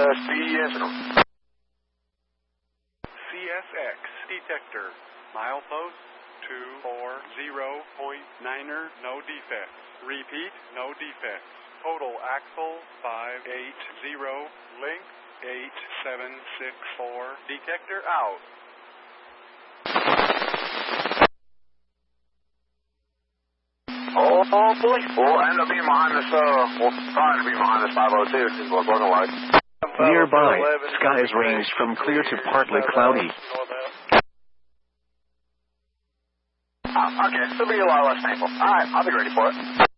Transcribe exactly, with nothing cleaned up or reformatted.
speed incident. C S X detector, milepost two four zero point niner, no defects. Repeat, no defects. Total axle five eight zero, length eight seven six four, detector out. Oh, oh boy. We'll end up being behind this, uh, we'll try to be behind this five oh two, is what it's looking like. Nearby, skies range from clear to partly cloudy. Uh, okay, so it'll be a lot less painful. Alright, I'll be ready for it.